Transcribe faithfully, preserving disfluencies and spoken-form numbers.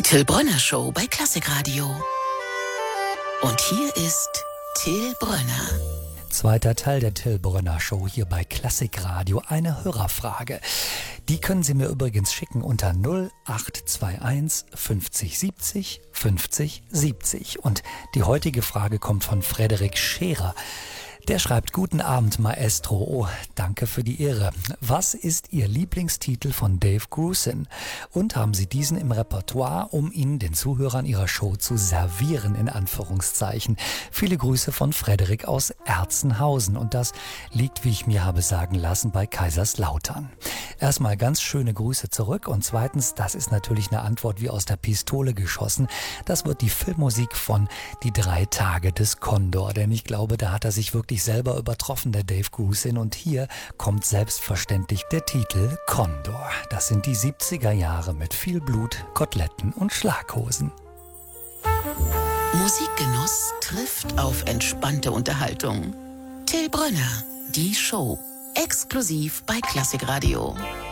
Die Till Brönner Show bei Klassikradio. Und hier ist Till Brönner. Zweiter Teil der Till Brönner Show hier bei Klassikradio. Eine Hörerfrage. Die können Sie mir übrigens schicken unter null acht zwei eins fünfzig siebzig fünfzig siebzig. Und die heutige Frage kommt von Frederik Scherer. Der schreibt: Guten Abend, Maestro. Oh, danke für die Ehre. Was ist Ihr Lieblingstitel von Dave Grusin? Und haben Sie diesen im Repertoire, um ihn den Zuhörern Ihrer Show zu servieren, in Anführungszeichen? Viele Grüße von Frederik aus Erzenhausen. Und das liegt, wie ich mir habe sagen lassen, bei Kaiserslautern. Erstmal ganz schöne Grüße zurück. Und zweitens, das ist natürlich eine Antwort wie aus der Pistole geschossen. Das wird die Filmmusik von Die drei Tage des Kondor. Denn ich glaube, da hat er sich wirklich selber übertroffen, der Dave Grusin. Und hier kommt selbstverständlich der Titel Kondor. Das sind die siebziger Jahre mit viel Blut, Koteletten und Schlaghosen. Musikgenuss trifft auf entspannte Unterhaltung. Till Brönner, die Show. Exklusiv bei Klassikradio.